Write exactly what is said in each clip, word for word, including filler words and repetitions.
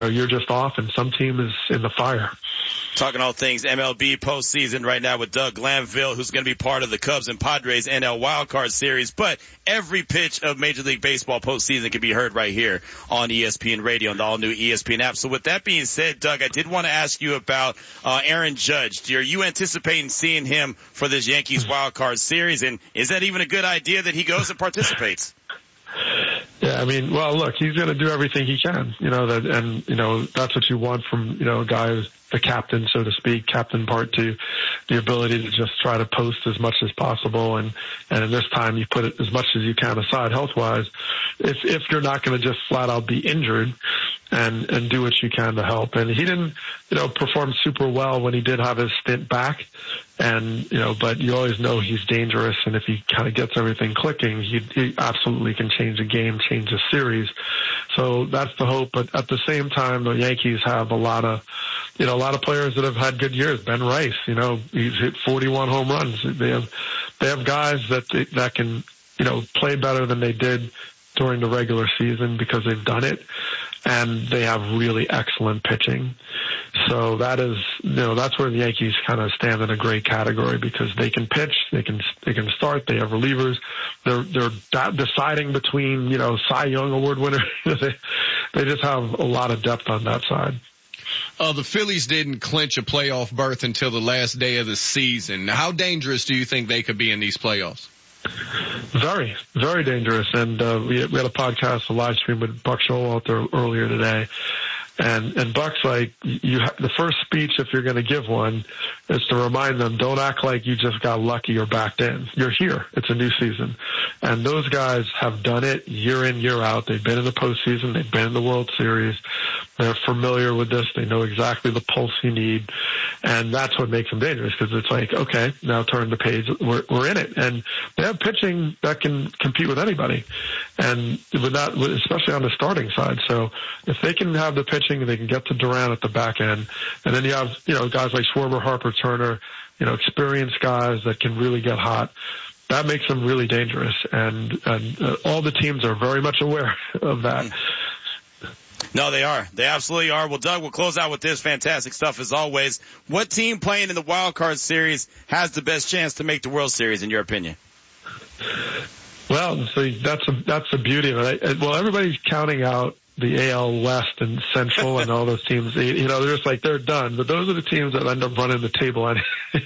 you're just off and some team is in the fire. Talking all things M L B postseason right now with Doug Glanville, who's going to be part of the Cubs and Padres N L Wildcard Series. But every pitch of Major League Baseball postseason can be heard right here on E S P N Radio and the all-new E S P N app. So with that being said, Doug, I did want to ask you about uh, Aaron Judge. Are you anticipating seeing him for this Yankees Wildcard Series? And is that even a good idea that he goes and participates? Yeah, I mean, well, look, he's going to do everything he can, you know, that, and, you know, that's what you want from, you know, a guy who's the captain, so to speak, captain part two, the ability to just try to post as much as possible. And, and in this time, you put it as much as you can aside health-wise. If, if you're not going to just flat out be injured and, and do what you can to help. And he didn't, you know, perform super well when he did have his stint back. And, you know, but you always know he's dangerous. And if he kind of gets everything clicking, he, he absolutely can change a game, change a series. So that's the hope. But at the same time, the Yankees have a lot of, you know, a lot of players that have had good years. Ben Rice, you know, he's hit forty-one home runs. They have, they have guys that, that can, you know, play better than they did during the regular season because they've done it. And they have really excellent pitching. So that is, you know, that's where the Yankees kind of stand in a great category because they can pitch, they can, they can start, they have relievers. They're, they're deciding between, you know, Cy Young Award winner. they, they just have a lot of depth on that side. Uh, the Phillies didn't clinch a playoff berth until the last day of the season. How dangerous do you think they could be in these playoffs? Very, very dangerous. And uh, we, we had a podcast, a live stream with Buck Showalter earlier today. And, and Buck's like, you ha- the first speech, if you're going to give one, is to remind them, don't act like you just got lucky or backed in. You're here. It's a new season. And those guys have done it year in, year out. They've been in the postseason. They've been in the World Series. They're familiar with this. They know exactly the pulse you need. And that's what makes them dangerous because it's like, okay, now turn the page. We're, we're in it. And they have pitching that can compete with anybody. And with that, especially on the starting side. So if they can have the pitching, they can get to Duran at the back end. And then you have, you know, guys like Schwarber, Harper, Turner, you know, experienced guys that can really get hot. That makes them really dangerous. And, and uh, all the teams are very much aware of that. No, they are. They absolutely are. Well, Doug, we'll close out with this fantastic stuff as always. What team playing in the Wild Card Series has the best chance to make the World Series, in your opinion? Well, so that's a, that's the beauty of it. Well, everybody's counting out the A L West and Central and all those teams. You know, they're just like, they're done. But those are the teams that end up running the table anyway.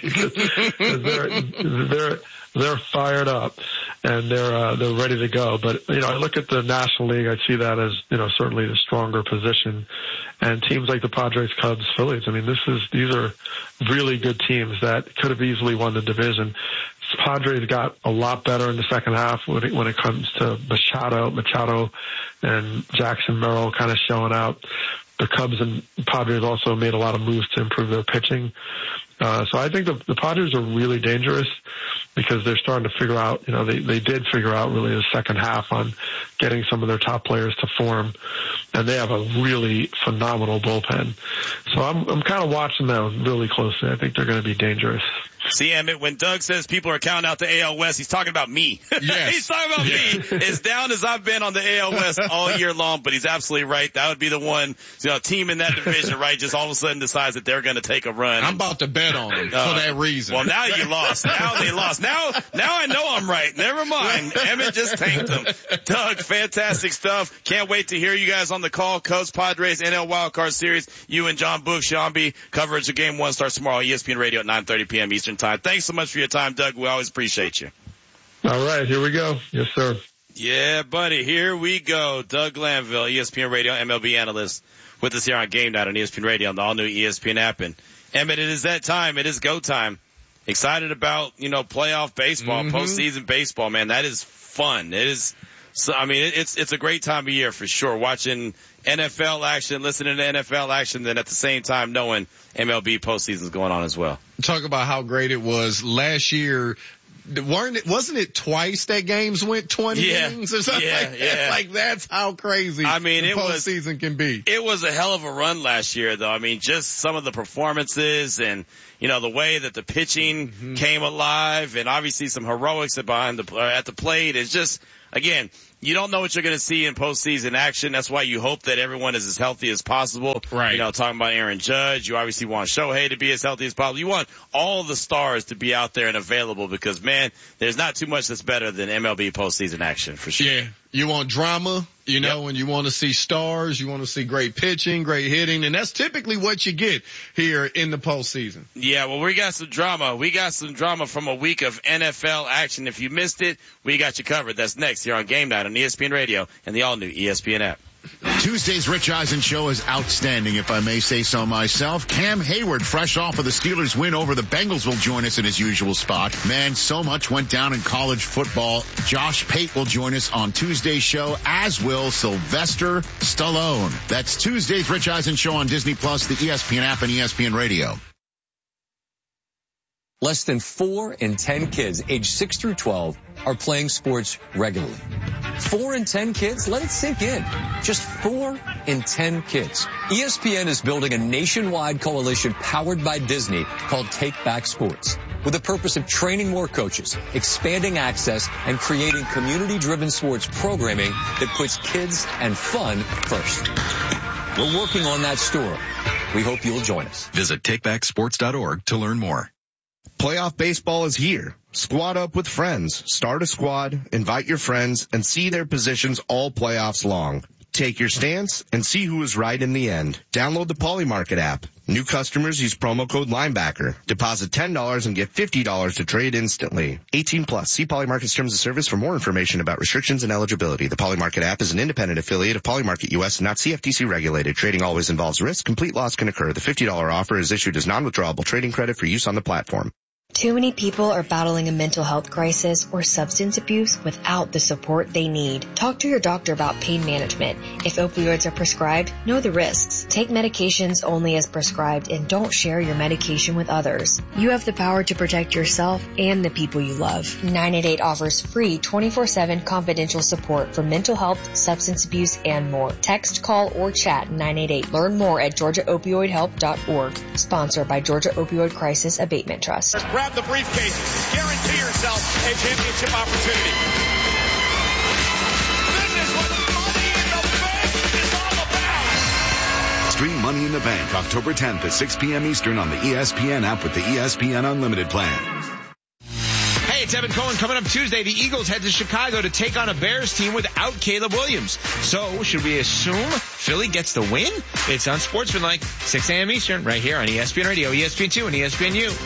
they're, they're, they're fired up and they're, uh, they're ready to go. But, you know, I look at the National League, I see that as, you know, certainly the stronger position. And teams like the Padres, Cubs, Phillies, I mean, this is, these are really good teams that could have easily won the division. Padres got a lot better in the second half when it, when it comes to Machado, Machado and Jackson Merrill kind of showing out. The Cubs and Padres also made a lot of moves to improve their pitching. Uh, so I think the, the Padres are really dangerous because they're starting to figure out, you know, they, they did figure out really the second half on getting some of their top players to form. And they have a really phenomenal bullpen. So I'm, I'm kind of watching them really closely. I think they're going to be dangerous. See, Emmett, when Doug says people are counting out the A L West, he's talking about me. Yes. He's talking about yeah. me. As down as I've been on the A L West all year long, but he's absolutely right. That would be the one, you know, team in that division, right, just all of a sudden decides that they're going to take a run. I'm about to bet on them uh, for that reason. Well, now you lost. Now they lost. Now, now I know I'm right. Never mind. Emmett just tanked them. Doug, fantastic stuff. Can't wait to hear you guys on the call. Cubs, Padres, N L Wildcard Series. You and John Book, Shambi. Coverage of Game one starts tomorrow, E S P N Radio at nine thirty p.m. Eastern Time. Thanks so much for your time, Doug. We always appreciate you. All right, here we go. Yes, sir. Yeah, buddy, here we go. Doug Glanville, E S P N Radio M L B analyst, with us here on Game Night on E S P N Radio on the all-new E S P N app. And, Emmett, it is that time. It is go time. Excited about, you know, playoff baseball, mm-hmm. postseason baseball, man. That is fun. It is, so, I mean, it's, it's a great time of year for sure. Watching N F L action, listening to N F L action, then at the same time knowing M L B postseason is going on as well. Talk about how great it was last year. Weren't it, wasn't it twice that games went twenty yeah. innings or something yeah, like that? Yeah. Like that's how crazy I mean, the it was, postseason can be. It was a hell of a run last year though. I mean, just some of the performances and, you know, the way that the pitching mm-hmm. came alive and obviously some heroics behind the, uh, at the plate is just, again, you don't know what you're going to see in postseason action. That's why you hope that everyone is as healthy as possible. Right. You know, talking about Aaron Judge, you obviously want Shohei to be as healthy as possible. You want all the stars to be out there and available because, man, there's not too much that's better than M L B postseason action for sure. Yeah. You want drama, you know, Yep. and you want to see stars, you want to see great pitching, great hitting, and that's typically what you get here in the postseason. Yeah, well, we got some drama. We got some drama from a week of N F L action. If you missed it, we got you covered. That's next here on Game Night on E S P N Radio and the all-new E S P N app. Tuesday's Rich Eisen show is outstanding, if I may say so myself. Cam Hayward, fresh off of the Steelers win over the Bengals, will join us in his usual spot. Man, so much went down in college football. Josh Pate will join us on Tuesday's show, as will Sylvester Stallone. That's Tuesday's Rich Eisen show on Disney Plus, the E S P N app, and E S P N Radio. Less than four in ten kids aged six through twelve are playing sports regularly. Four in ten kids? Let it sink in. Just four in ten kids. E S P N is building a nationwide coalition powered by Disney called Take Back Sports, with the purpose of training more coaches, expanding access, and creating community-driven sports programming that puts kids and fun first. We're working on that story. We hope you'll join us. Visit take back sports dot org to learn more. Playoff baseball is here. Squad up with friends. Start a squad, invite your friends, and see their positions all playoffs long. Take your stance and see who is right in the end. Download the Polymarket app. New customers use promo code Linebacker. Deposit ten dollars and get fifty dollars to trade instantly. eighteen plus. See Polymarket's terms of service for more information about restrictions and eligibility. The Polymarket app is an independent affiliate of Polymarket U S and not C F T C regulated. Trading always involves risk. Complete loss can occur. The fifty dollars offer is issued as non-withdrawable trading credit for use on the platform. Too many people are battling a mental health crisis or substance abuse without the support they need. Talk to your doctor about pain management. If opioids are prescribed, know the risks. Take medications only as prescribed and don't share your medication with others. You have the power to protect yourself and the people you love. nine eight eight offers free twenty-four seven confidential support for mental health, substance abuse, and more. Text, call, or chat nine eight eight. Learn more at georgia opioid help dot org. Sponsored by Georgia Opioid Crisis Abatement Trust. Grab the briefcase. Guarantee yourself a championship opportunity. This is what Money in the Bank is all about. Stream Money in the Bank October tenth at six p.m. Eastern on the E S P N app with the E S P N Unlimited plan. Hey, it's Evan Cohen. Coming up Tuesday, the Eagles head to Chicago to take on a Bears team without Caleb Williams. So, should we assume Philly gets the win? It's on Sportsmanlike, six a.m. Eastern, right here on E S P N Radio, E S P N two, and E S P N U.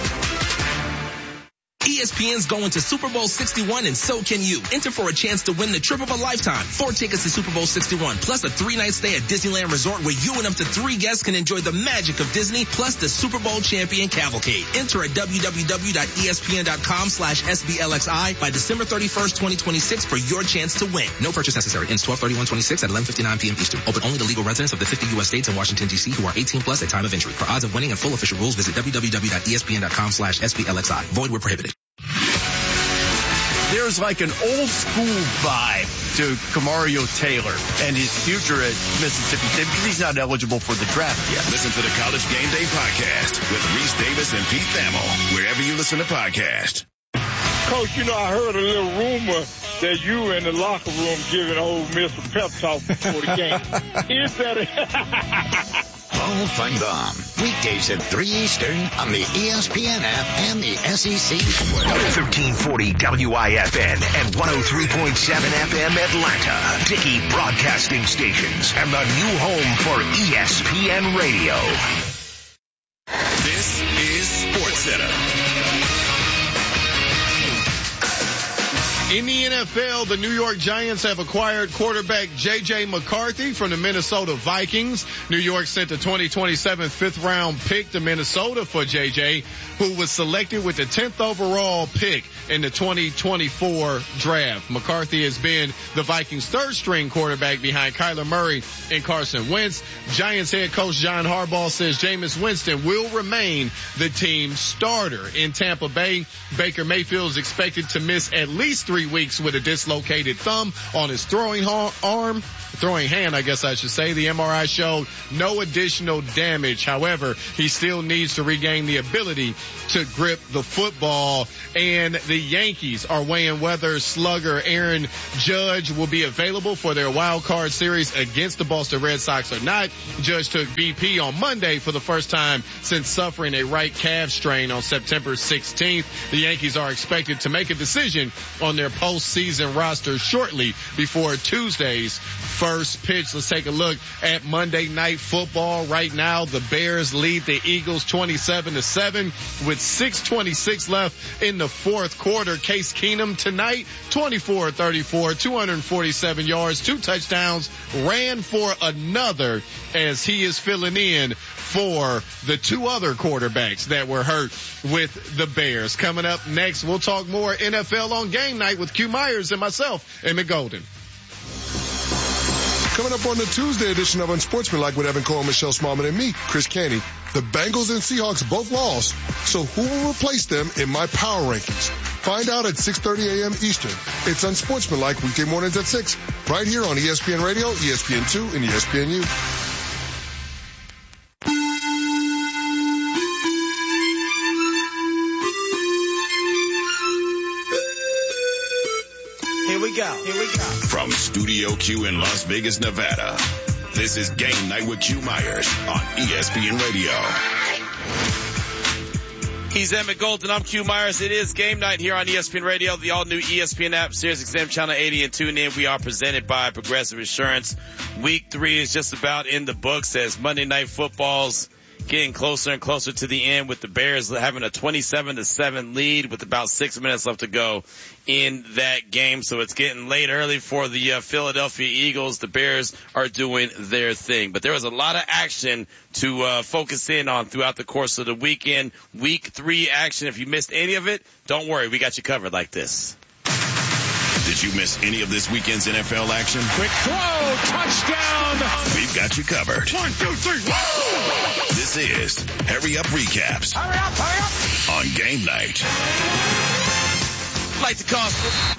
E S P N's going to Super Bowl sixty-one, and so can you. Enter for a chance to win the trip of a lifetime. Four tickets to Super Bowl sixty-one, plus a three-night stay at Disneyland Resort where you and up to three guests can enjoy the magic of Disney, plus the Super Bowl champion cavalcade. Enter at w w w dot e s p n dot com slash s b l x i by December thirty-first, twenty twenty-six for your chance to win. No purchase necessary. Ends twelve thirty-one twenty-six at eleven fifty-nine p.m. Eastern. Open only to legal residents of the fifty U S states and Washington, D C who are eighteen plus at time of entry. For odds of winning and full official rules, visit w w w dot e s p n dot com slash s b l x i. Void where prohibited. There's like an old school vibe to Kamario Taylor and his future at Mississippi State because he's not eligible for the draft yet. Listen to the College Game Day podcast with Reese Davis and Pete Thamel, wherever you listen to podcasts. Coach, you know, I heard a little rumor that you were in the locker room giving old Miss a pep talk before the game. Is that a... Paul Feinbaum, weekdays at three Eastern on the E S P N app and the S E C thirteen forty W I F N and one oh three point seven F M Atlanta. Dickey Broadcasting Stations and the new home for E S P N Radio. This is SportsCenter. In the N F L, the New York Giants have acquired quarterback J J McCarthy from the Minnesota Vikings. New York sent the twenty twenty-seven fifth round pick to Minnesota for J J, who was selected with the tenth overall pick in the twenty twenty-four draft. McCarthy has been the Vikings' third string quarterback behind Kyler Murray and Carson Wentz. Giants head coach John Harbaugh says Jameis Winston will remain the team's starter. In Tampa Bay, Baker Mayfield is expected to miss at least three weeks with a dislocated thumb on his throwing arm. throwing hand, I guess I should say. The M R I showed no additional damage. However, he still needs to regain the ability to grip the football. And the Yankees are weighing whether slugger Aaron Judge will be available for their wild card series against the Boston Red Sox or not. Judge took B P on Monday for the first time since suffering a right calf strain on September sixteenth. The Yankees are expected to make a decision on their postseason roster shortly before Tuesday's first pitch. Let's take a look at Monday Night Football. Right now, the Bears lead the Eagles twenty-seven to seven with six twenty-six left in the fourth quarter. Case Keenum tonight, twenty-four thirty-four, two hundred forty-seven yards, two touchdowns, ran for another as he is filling in for the two other quarterbacks that were hurt with the Bears. Coming up next, we'll talk more N F L on Game Night with Q Myers and myself, Emmett Golden. Coming up on the Tuesday edition of Unsportsmanlike with Evan Cole, Michelle Smallman, and me, Chris Canty. The Bengals and Seahawks both lost, so who will replace them in my power rankings? Find out at six thirty a.m. Eastern. It's Unsportsmanlike weekday mornings at six, right here on E S P N Radio, E S P N two, and E S P N U. Here we go. Here we go. From Studio Q in Las Vegas, Nevada, this is Game Night with Q Myers on E S P N Radio. He's Emmett Golden. I'm Q Myers. It is Game Night here on E S P N Radio, the all-new E S P N app, Sirius X M Channel eighty, and tune in. We are presented by Progressive Insurance. Week three is just about in the books as Monday Night Football's getting closer and closer to the end, with the Bears having a twenty-seven to seven lead with about six minutes left to go in that game. So it's getting late early for the uh, Philadelphia Eagles. The Bears are doing their thing. But there was a lot of action to uh, focus in on throughout the course of the weekend. Week three action. If you missed any of it, don't worry. We got you covered like this. Did you miss any of this weekend's N F L action? Quick throw, touchdown. We've got you covered. One, two, three, whoa! This is Hurry Up Recaps. Hurry up, hurry up. On Game Night. Like to call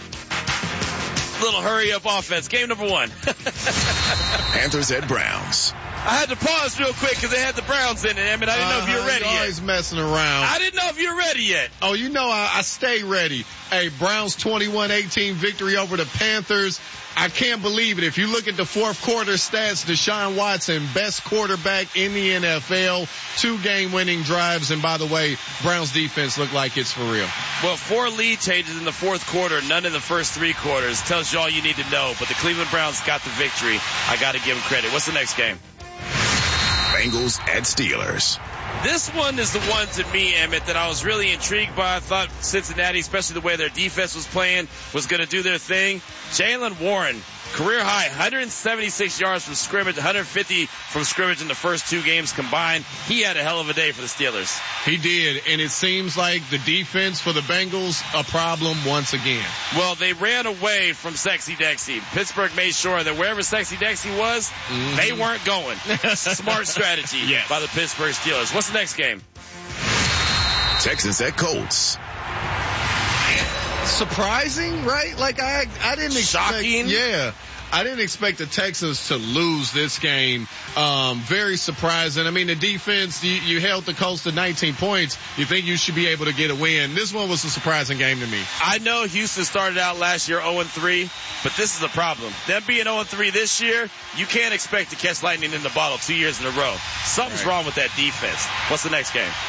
a little hurry up offense. Game number one. Panthers at Browns. I had to pause real quick because they had the Browns in it, Emmett. I didn't know if you were ready uh, yet. Always messing around. I didn't know if you were ready yet. Oh, you know I, I stay ready. Hey, Browns twenty-one eighteen victory over the Panthers. I can't believe it. If you look at the fourth quarter stats, Deshaun Watson, best quarterback in the N F L, two game-winning drives, and by the way, Browns defense looked like it's for real. Well, four lead changes in the fourth quarter, none in the first three quarters. Tells you all you need to know. But the Cleveland Browns got the victory. I got to give them credit. What's the next game? Bengals at Steelers. This one is the one to me, Emmett, that I was really intrigued by. I thought Cincinnati, especially the way their defense was playing, was going to do their thing. Jaylen Warren, career high, one hundred seventy-six yards from scrimmage, one hundred fifty from scrimmage in the first two games combined. He had a hell of a day for the Steelers. He did, and it seems like the defense for the Bengals, a problem once again. Well, they ran away from Sexy Dexy. Pittsburgh made sure that wherever Sexy Dexy was, mm-hmm. they weren't going. Smart strategy yes. by the Pittsburgh Steelers. What's the next game? Texans at Colts. Surprising, right? Like I, I didn't expect. Shocking. Yeah. I didn't expect the Texans to lose this game. Um, very surprising. I mean, the defense, you, you held the Colts to nineteen points. You think you should be able to get a win. This one was a surprising game to me. I know Houston started out last year oh and three, but this is the problem. Them being oh and three this year, you can't expect to catch lightning in the bottle two years in a row. Something's right. wrong with that defense. What's the next game?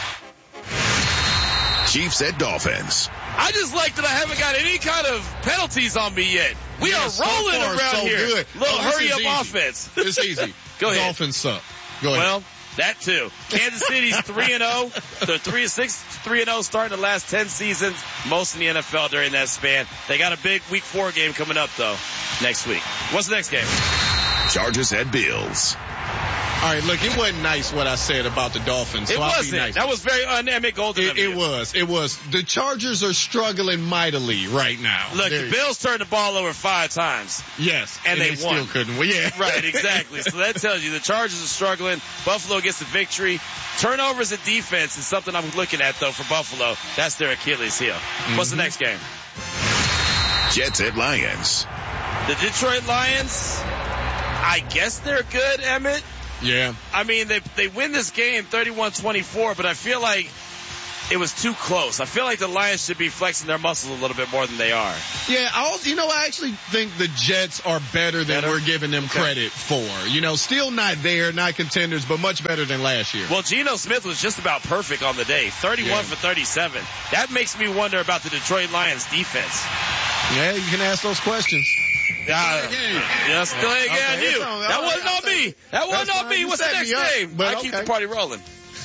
Chiefs at Dolphins. I just like that I haven't got any kind of penalties on me yet. We yeah, are rolling so around so here. Good. Little oh, hurry up easy. offense. It's easy. Go ahead. Dolphins suck. Go ahead. Well, that too. Kansas City's three and oh. They're three and six, three and oh starting the last ten seasons. Most in the N F L during that span. They got a big week four game coming up though next week. What's the next game? Chargers at Bills. All right, look, it wasn't nice what I said about the Dolphins. So it wasn't. Nice. That was very un-Emmett Golden. It, it was. It was. The Chargers are struggling mightily right now. Look, They're, the Bills turned the ball over five times. Yes, and, and they, they won. still couldn't win. Yeah, right, exactly. So that tells you the Chargers are struggling. Buffalo gets the victory. Turnovers and defense is something I'm looking at though for Buffalo. That's their Achilles heel. Mm-hmm. What's the next game? Jets at Lions. The Detroit Lions. I guess they're good, Emmett. Yeah. I mean, they they win this game thirty-one twenty-four, but I feel like it was too close. I feel like the Lions should be flexing their muscles a little bit more than they are. Yeah, I'll, you know, I actually think the Jets are better than Better? we're giving them Okay. credit for. You know, still not there, not contenders, but much better than last year. Well, Geno Smith was just about perfect on the day, thirty-one Yeah. for thirty-seven. That makes me wonder about the Detroit Lions defense. Yeah, you can ask those questions. Yeah, yeah, still ain't Okay, on you. it's on- That wasn't I'll on take me. That wasn't That's on me. fine. You What's the set next me up, game? but I keep okay. the party rolling.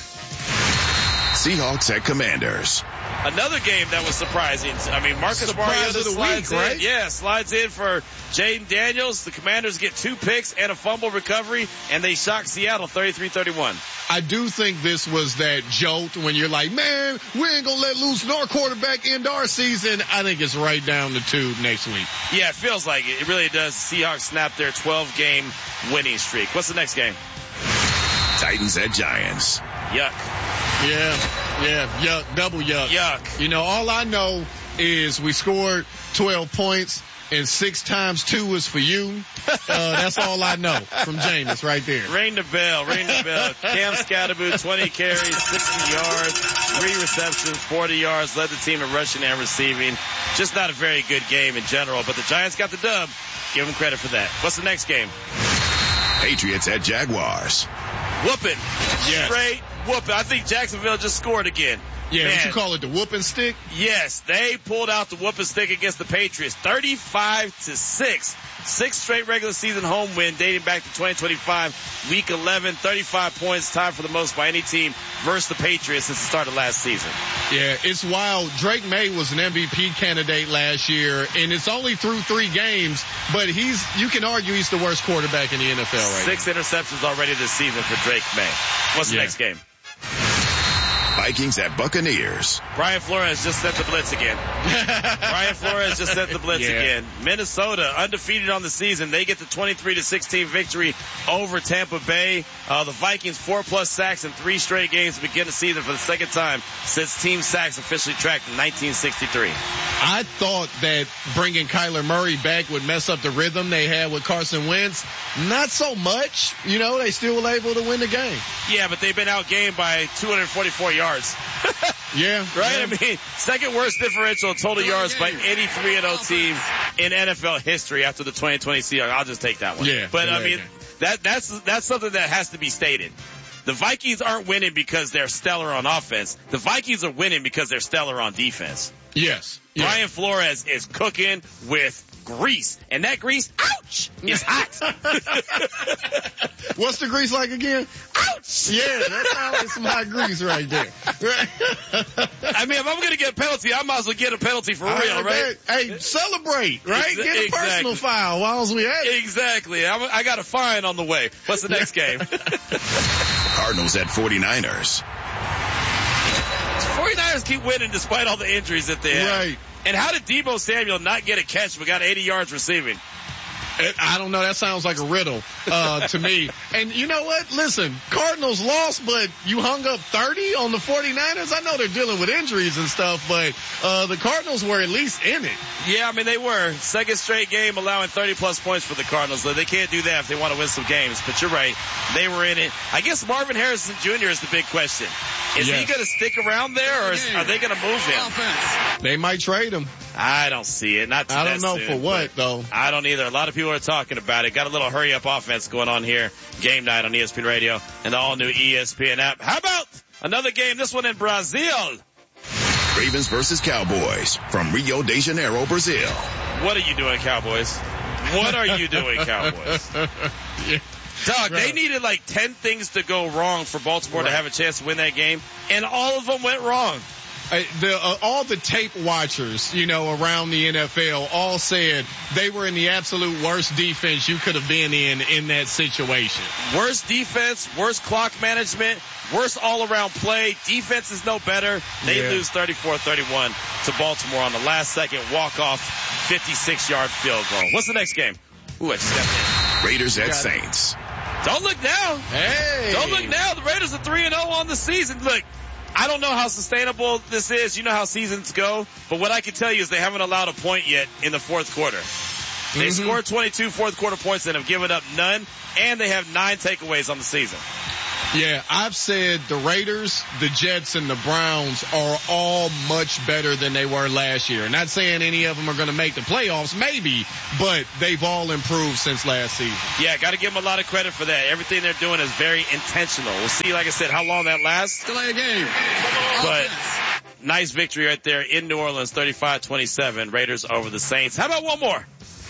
Seahawks at Commanders. Another game that was surprising. I mean, Marcus Surprise Mariota of the slides week, in. right? Yeah, slides in for Jaden Daniels. The Commanders get two picks and a fumble recovery, and they shock Seattle thirty-three thirty-one. I do think this was that jolt when you're like, man, we ain't going to let loose our quarterback end our season. I think it's right down the tube next week. Yeah, it feels like it. It really does. Seahawks snap their twelve-game winning streak. What's the next game? Titans at Giants. Yuck. Yeah, yeah, yuck, double yuck. Yuck. You know, all I know is we scored twelve points and six times two was for you. Uh, that's all I know from Jameis right there. Ring the bell, ring the bell. Cam Scatterboot, twenty carries, sixty yards, three receptions, forty yards, led the team in rushing and receiving. Just not a very good game in general, but the Giants got the dub. Give them credit for that. What's the next game? Patriots at Jaguars. Whooping. Yes. Straight whooping. I think Jacksonville just scored again. Yeah, Man. what you call it, the whooping stick? Yes, they pulled out the whooping stick against the Patriots, thirty-five to six. Six straight regular season home win dating back to twenty twenty-five, week eleven, thirty-five points, tied for the most by any team versus the Patriots since the start of last season. Yeah, it's wild. Drake May was an M V P candidate last year, and it's only through three games, but he's, you can argue he's the worst quarterback in the N F L right Six interceptions already this season for Drake May. What's the Yeah. next game? Vikings at Buccaneers. Brian Flores just sent the blitz again. Brian Flores just sent the blitz Yeah. again. Minnesota undefeated on the season. They get the twenty-three to sixteen victory over Tampa Bay. Uh, the Vikings four plus sacks in three straight games to begin the season for the second time since team sacks officially tracked in nineteen sixty-three. I thought that bringing Kyler Murray back would mess up the rhythm they had with Carson Wentz. Not so much. You know, they still were able to win the game. Yeah, but they've been outgained by two hundred forty-four yards. Yeah. Right? Yeah. I mean, second worst differential in total yards by any three and oh team in N F L history after the twenty twenty Seahawks. I'll just take that one. Yeah. But I Yeah, mean, yeah. that that's that's something that has to be stated. The Vikings aren't winning because they're stellar on offense. The Vikings are winning because they're stellar on defense. Yes. Yeah. Brian Flores is cooking with grease, and that grease, ouch, is hot. What's the grease like again? Ouch! Yeah, that sounds like some hot grease right there. I mean, if I'm going to get a penalty, I might as well get a penalty for real, right? Hey, celebrate, right? Exa- Get a exactly. personal foul while we at it. Exactly. I'm, I got a fine on the way. What's the next game? Cardinals at forty-niners. forty-niners keep winning despite all the injuries that they have. Right. And how did Deebo Samuel not get a catch but got eighty yards receiving? I don't know. That sounds like a riddle uh, to me. And you know what? Listen, Cardinals lost, but you hung up thirty on the forty-niners. I know they're dealing with injuries and stuff, but uh, the Cardinals were at least in it. Yeah, I mean, they were. Second straight game allowing thirty-plus points for the Cardinals. They can't do that if they want to win some games. But you're right. They were in it. I guess Marvin Harrison Junior is the big question. Is Yes. he going to stick around there, or is, are they going to move him? They might trade him. I don't see it. Not I that don't know soon, for what, but though. I don't either. A lot of people are talking about it. Got a little hurry-up offense going on here. Game night on E S P N Radio and the all-new E S P N app. How about another game, this one in Brazil? Ravens versus Cowboys from Rio de Janeiro, Brazil. What are you doing, Cowboys? What are you doing, Cowboys? Yeah. Doug, Right. they needed like ten things to go wrong for Baltimore Right. to have a chance to win that game, and all of them went wrong. Uh, the, uh, all the tape watchers, you know, around the N F L all said they were in the absolute worst defense you could have been in in that situation. Worst defense, worst clock management, worst all-around play. Defense is no better. They Yeah. lose thirty-four thirty-one to Baltimore on the last-second walk-off fifty-six-yard field goal. What's the next game? Ooh, I just stepped Raiders at Got it. Saints. in. Don't look now. Hey! Don't look now. The Raiders are three and oh on the season. Look, I don't know how sustainable this is. You know how seasons go. But what I can tell you is they haven't allowed a point yet in the fourth quarter. They Mm-hmm. scored twenty-two fourth quarter points and have given up none, and they have nine takeaways on the season. Yeah, I've said the Raiders, the Jets, and the Browns are all much better than they were last year. Not saying any of them are going to make the playoffs, maybe, but they've all improved since last season. Yeah, got to give them a lot of credit for that. Everything they're doing is very intentional. We'll see, like I said, how long that lasts. Delay a game. But nice victory right there in New Orleans, thirty-five twenty-seven. Raiders over the Saints. How about one more?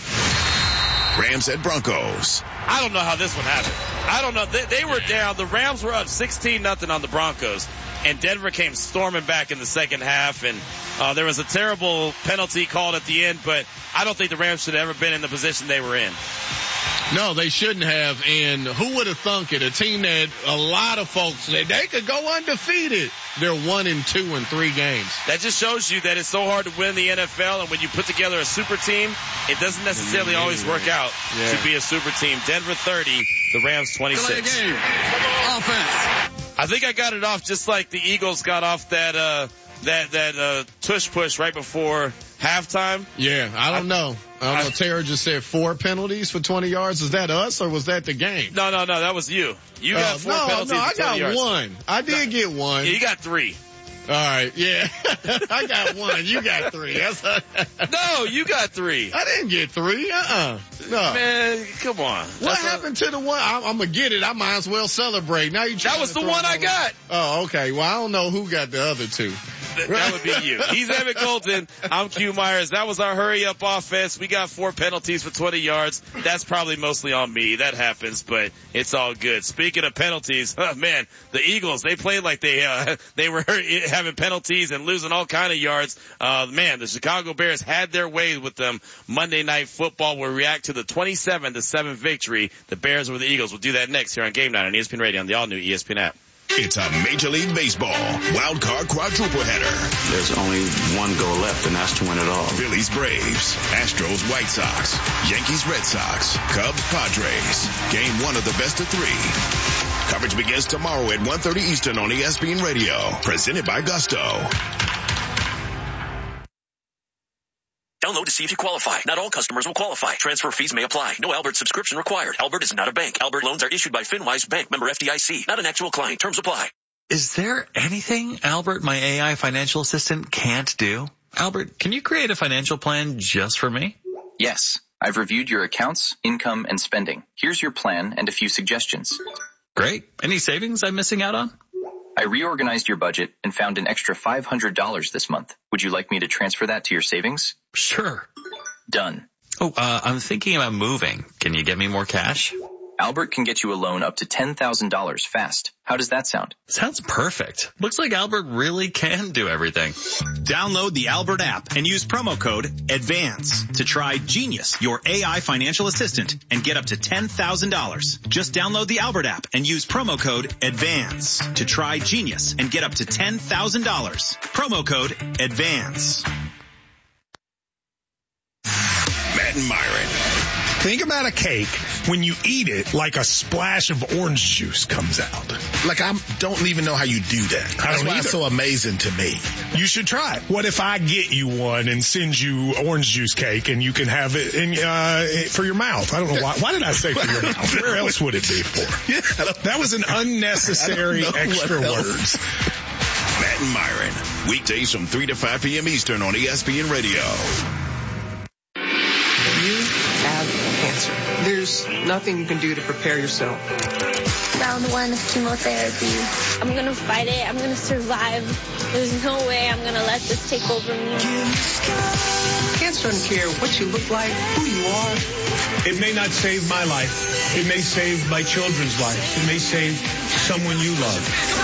Rams at Broncos. I don't know how this one happened. I don't know. They, they were down. The Rams were up sixteen nothing on the Broncos, and Denver came storming back in the second half, and uh, there was a terrible penalty called at the end, but I don't think the Rams should have ever been in the position they were in. No, they shouldn't have. And who would have thunk it? A team that a lot of folks said they could go undefeated. They're one and two in three games. That just shows you that it's so hard to win in the N F L. And when you put together a super team, it doesn't necessarily always work out yeah. to be a super team. Denver thirty, the Rams twenty-six. Delay game. Offense. I think I got it off just like the Eagles got off that, uh, that, that, uh, tush push right before halftime. Yeah, I don't I, know. I don't I, know. Tara just said four penalties for twenty yards. Is that us or was that the game? No, no, no. That was you. You got uh, four no, penalties no, for I got yards. one. I did get one. Yeah, you got three. All right, yeah. I got one. You got three. That's a no, you got three. I didn't get three. Uh-uh. No. Man, come on. What That's happened a... to the one? I, I'm going to get it. I might as well celebrate. Now you That was the one I got. Oh, okay. Well, I don't know who got the other two. That, that would be you. He's Evan Colton. I'm Q Myers. That was our hurry-up offense. We got four penalties for twenty yards. That's probably mostly on me. That happens, but it's all good. Speaking of penalties, oh, man, the Eagles, they played like they uh, they were having penalties and losing all kind of yards. Uh, man, the Chicago Bears had their way with them. Monday Night Football will react to the twenty-seven to seven victory. The Bears over the Eagles. We'll do that next here on Game Night on E S P N Radio on the all-new E S P N app. It's a Major League Baseball wild card quadruple header. There's only one goal left, and that's to win it all. Phillies, Braves, Astros, White Sox, Yankees, Red Sox, Cubs, Padres. Game one of the best of three. Coverage begins tomorrow at one thirty Eastern on E S P N Radio. Presented by Gusto. Download to see if you qualify. Not all customers will qualify. Transfer fees may apply. No Albert subscription required. Albert is not a bank. Albert loans are issued by FinWise Bank, member F D I C. Not an actual client. Terms apply. Is there anything Albert, my A I financial assistant, can't do? Albert, can you create a financial plan just for me? Yes. I've reviewed your accounts, income, and spending. Here's your plan and a few suggestions. Great. Any savings I'm missing out on? I reorganized your budget and found an extra five hundred dollars this month. Would you like me to transfer that to your savings? Sure. Done. Oh, uh, I'm thinking about moving. Can you get me more cash? Albert can get you a loan up to ten thousand dollars fast. How does that sound? Sounds perfect. Looks like Albert really can do everything. Download the Albert app and use promo code ADVANCE to try Genius, your A I financial assistant, and get up to ten thousand dollars. Just download the Albert app and use promo code ADVANCE to try Genius and get up to ten thousand dollars. Promo code ADVANCE. Matt and Myron. Think about a cake when you eat it like a splash of orange juice comes out. Like I don't even know how you do that. That's I don't why either. It's so amazing to me. You should try it. What if I get you one and send you orange juice cake and you can have it in, uh, for your mouth? I don't know why. Why did I say for your mouth? Where else would it be for? Yeah, that was an unnecessary extra words. Matt and Myron. Weekdays from three to five p.m. Eastern on E S P N Radio. You have cancer. There's nothing you can do to prepare yourself. Round one of chemotherapy. I'm going to fight it. I'm going to survive. There's no way I'm going to let this take over me. Cancer doesn't care what you look like, who you are. It may not save my life. It may save my children's life. It may save someone you love.